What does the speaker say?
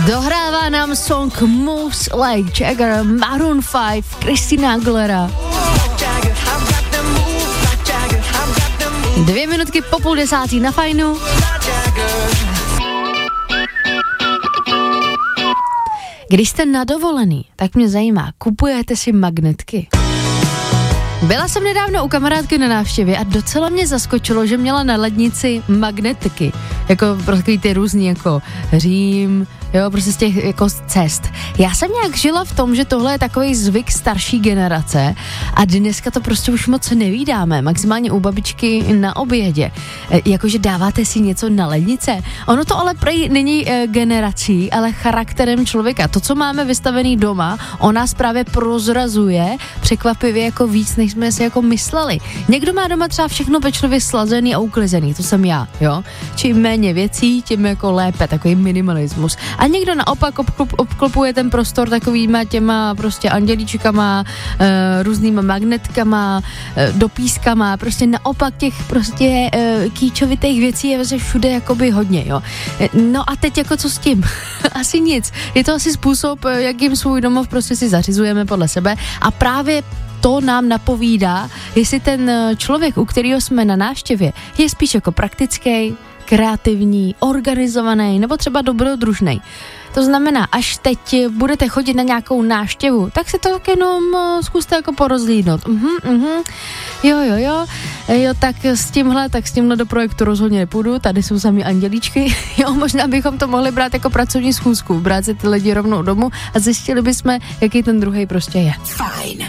Dohrává nám song Moves Like Jagger, Maroon 5, Christina Aguilera. 2 minutky po 9:30 na Fajnu. Když jste na dovolený, tak mě zajímá, kupujete si magnetky? Byla jsem nedávno u kamarádky na návštěvě a docela mě zaskočilo, že měla na lednici magnetky. Jako takový ty různý jako Řím, jo, prostě z těch jako cest. Já jsem nějak žila v tom, že tohle je takový zvyk starší generace a dneska to prostě už moc nevídáme, maximálně u babičky na obědě. Jakože dáváte si něco na lednice. Ono to ale prej není generací, ale charakterem člověka. To, co máme vystavený doma, on nás právě prozrazuje překvapivě jako víc, než jsme si jako mysleli. Někdo má doma třeba všechno pečlivě slazený a uklizený, to jsem já, jo. Čím méně věcí, tím jako lépe, takový minimalismus. A někdo naopak obklopuje ten prostor takovýma těma prostě andělíčkama, různýma magnetkama, dopískama, prostě naopak těch prostě kýčovitých věcí je vlastně všude jakoby hodně, jo. No a teď jako co s tím? Asi nic. Je to asi způsob, jakým svůj domov prostě si zařizujeme podle sebe a právě to nám napovídá, jestli ten člověk, u kterého jsme na návštěvě, je spíš jako praktický, kreativní, organizovaný nebo třeba dobrodružný. To znamená, až teď budete chodit na nějakou návštěvu, tak si to tak jenom zkuste jako porozhlídnout. Jo, tak s tímhle do projektu rozhodně nepůjdu, tady jsou sami andělíčky, jo, možná bychom to mohli brát jako pracovní schůzku, brát si ty lidi rovnou domů a zjistili bychom, jaký ten druhej prostě je. Fajn.